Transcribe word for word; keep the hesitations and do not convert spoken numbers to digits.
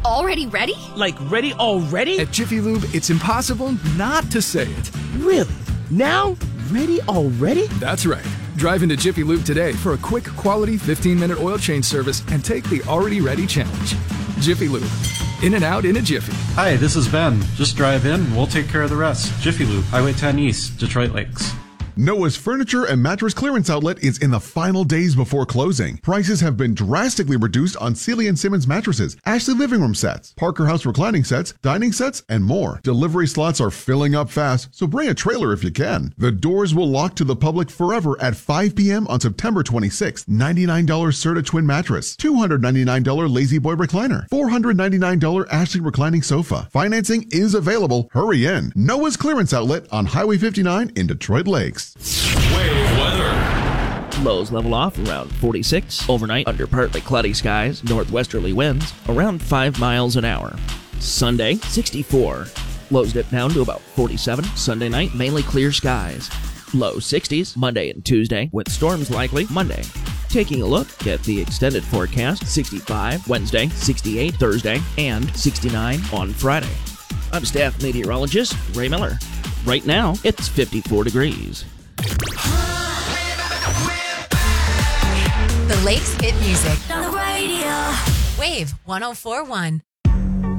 already ready? Like ready already? At Jiffy Lube, it's impossible not to say it. Really? Now? Ready already? That's right. Drive into Jiffy Lube today for a quick, quality fifteen-minute oil change service and take the Already Ready challenge. Jiffy Lube. In and out in a jiffy. Hi, this is Ben. Just drive in and we'll take care of the rest. Jiffy Lube, Highway ten East, Detroit Lakes. Noah's Furniture and Mattress Clearance Outlet is in the final days before closing. Prices have been drastically reduced on Sealy and Simmons mattresses, Ashley living room sets, Parker House reclining sets, dining sets, and more. Delivery slots are filling up fast, so bring a trailer if you can. The doors will lock to the public forever at five p.m. on September twenty-sixth. ninety-nine dollars Serta Twin Mattress, two hundred ninety-nine dollars Lazy Boy Recliner, four hundred ninety-nine dollars Ashley Reclining Sofa. Financing is available. Hurry in. Noah's Clearance Outlet on Highway fifty-nine in Detroit Lakes. Wave weather. Lows level off around forty-six. Overnight, under partly cloudy skies, northwesterly winds around five miles an hour. Sunday, sixty-four. Lows dip down to about forty-seven. Sunday night, mainly clear skies. Low sixties Monday and Tuesday, with storms likely Monday. Taking a look at the extended forecast, sixty-five Wednesday, sixty-eight Thursday, and sixty-nine on Friday. I'm staff meteorologist Ray Miller. Right now, it's fifty-four degrees. The Lakes Hit Music. On the radio. Wave one oh four point one.